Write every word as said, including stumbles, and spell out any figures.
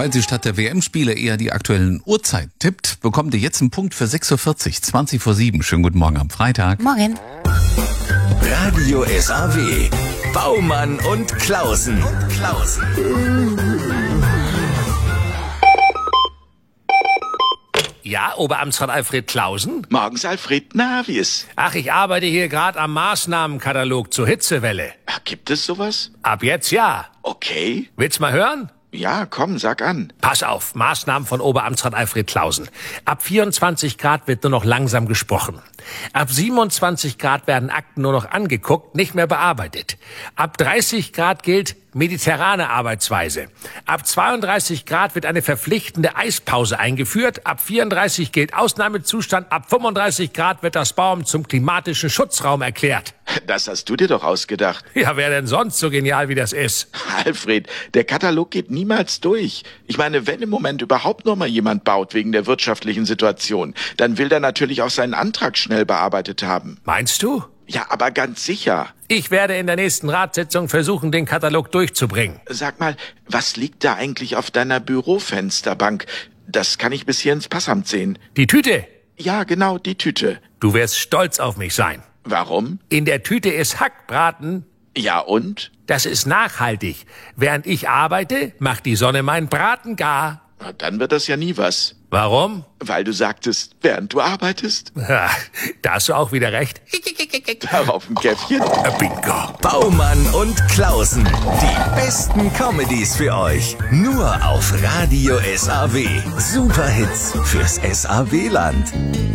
Weil sie statt der W M-Spiele eher die aktuellen Uhrzeiten tippt, bekommt ihr jetzt einen Punkt für sechs Uhr vierzig, zwanzig vor sieben. Schönen guten Morgen am Freitag. Morgen. Radio S A W. Baumann und Klausen. Klausen. Ja, Oberamtsrat Alfred Klausen? Morgens, Alfred. Na, wie ist? Ach, ich arbeite hier gerade am Maßnahmenkatalog zur Hitzewelle. Ach, gibt es sowas? Ab jetzt ja. Okay. Willst mal hören? Ja, komm, sag an. Pass auf, Maßnahmen von Oberamtsrat Alfred Klausen. Ab vierundzwanzig Grad wird nur noch langsam gesprochen. Ab siebenundzwanzig Grad werden Akten nur noch angeguckt, nicht mehr bearbeitet. Ab dreißig Grad gilt mediterrane Arbeitsweise. Ab zweiunddreißig Grad wird eine verpflichtende Eispause eingeführt. Ab vierunddreißig gilt Ausnahmezustand. Ab fünfunddreißig Grad wird das Baum zum klimatischen Schutzraum erklärt. Das hast du dir doch ausgedacht. Ja, wer denn sonst so genial wie das ist? Alfred, der Katalog geht niemals durch. Ich meine, wenn im Moment überhaupt noch mal jemand baut wegen der wirtschaftlichen Situation, dann will der natürlich auch seinen Antrag schnell bearbeitet haben. Meinst du? Ja, aber ganz sicher. Ich werde in der nächsten Ratssitzung versuchen, den Katalog durchzubringen. Sag mal, was liegt da eigentlich auf deiner Bürofensterbank? Das kann ich bis hier ins Passamt sehen. Die Tüte? Ja, genau, die Tüte. Du wirst stolz auf mich sein. Warum? In der Tüte ist Hackbraten. Ja, und? Das ist nachhaltig. Während ich arbeite, macht die Sonne meinen Braten gar. Na, dann wird das ja nie was. Warum? Weil du sagtest, während du arbeitest. Ha, da hast du auch wieder recht. Darauf ein Käffchen. Bingo. Baumann und Klausen. Die besten Comedies für euch. Nur auf Radio S A W. Superhits fürs S A W-Land.